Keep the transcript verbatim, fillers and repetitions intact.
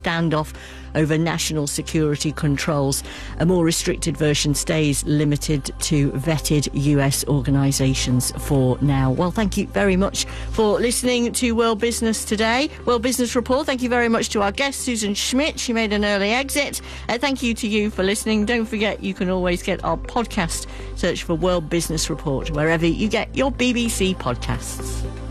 standoff over national security controls. A more restricted version stays limited to vetted U S organisations for now. Well, thank you very much for listening to World Business today. World Business Report. Thank you very much to our guest, Susan Schmidt. She made an early exit. Uh, thank you to you for listening. Don't forget, you can always get our podcast. Search for World Business Report wherever you get your B B C podcasts.